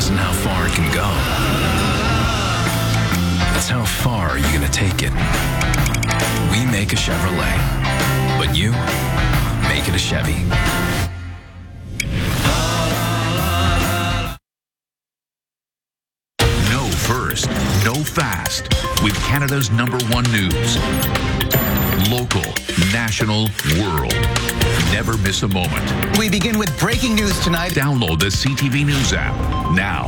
isn't how far it can go. It's how far are you going to take it? We make a Chevrolet, but you make it a Chevy. Know first, know fast with Canada's #1 news. Local, national, world. Never miss a moment. We begin with breaking news tonight. Download the CTV News app now.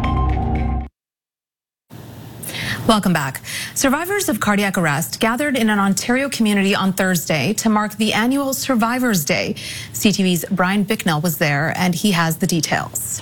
Welcome back. Survivors of cardiac arrest gathered in an Ontario community on Thursday to mark the annual Survivors Day. CTV's Brian Bicknell was there, and he has the details.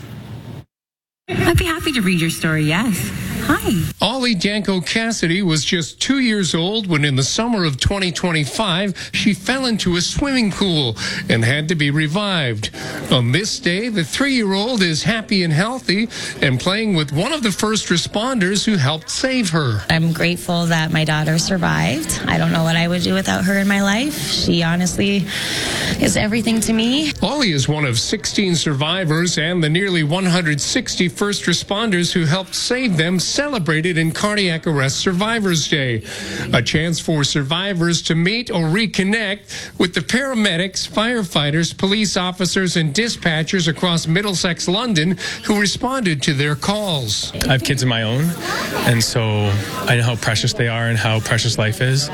I'd be happy to read your story, yes. Hi. Ollie Danko Cassidy was just 2 years old when in the summer of 2025, she fell into a swimming pool and had to be revived. On this day, the 3-year-old is happy and healthy and playing with one of the first responders who helped save her. I'm grateful that my daughter survived. I don't know what I would do without her in my life. She honestly is everything to me. Ollie is one of 16 survivors and the nearly 160 first responders who helped save them celebrated in Cardiac Arrest Survivors Day, a chance for survivors to meet or reconnect with the paramedics, firefighters, police officers, and dispatchers across Middlesex, London, who responded to their calls. I have kids of my own, and so I know how precious they are and how precious life is.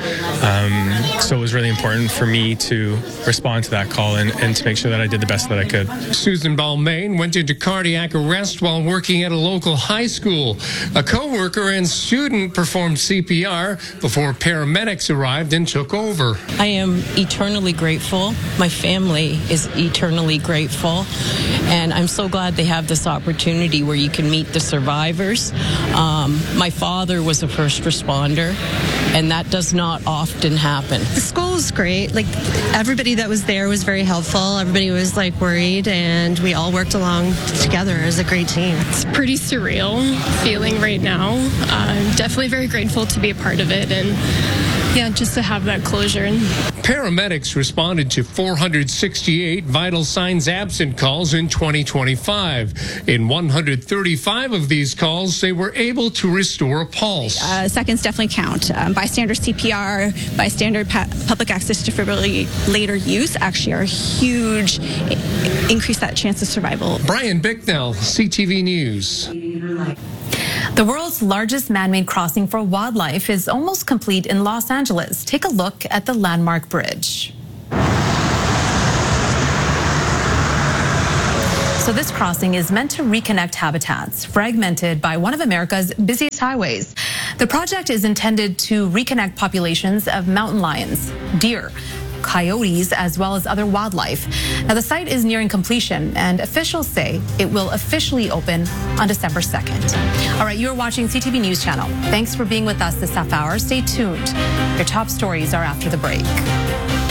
So it was really important for me to respond to that call and to make sure that I did the best that I could. Susan Balmain went into cardiac arrest while working at a local high school. A co-worker and student performed CPR before paramedics arrived and took over. I am eternally grateful. My family is eternally grateful. And I'm so glad they have this opportunity where you can meet the survivors. My father was a first responder, and that does not often happen. The school was great. Like, everybody that was there was very helpful. Everybody was like worried, and we all worked along together as a great team. It's pretty surreal feeling right now. I'm definitely very grateful to be a part of it, and yeah, just to have that closure. Paramedics responded to 468 vital signs absent calls in 2025. In 135 of these calls, they were able to restore a pulse. Seconds definitely count. Bystander CPR, bystander public access defibrillator use actually are huge, increase that chance of survival. Brian Bicknell, CTV News. The world's largest man-made crossing for wildlife is almost complete in Los Angeles. Take a look at the landmark bridge. So this crossing is meant to reconnect habitats fragmented by one of America's busiest highways. The project is intended to reconnect populations of mountain lions, deer, coyotes, as well as other wildlife. Now, the site is nearing completion, and officials say it will officially open on December 2nd. All right, you're watching CTV News Channel. Thanks for being with us this half hour. Stay tuned. Your top stories are after the break.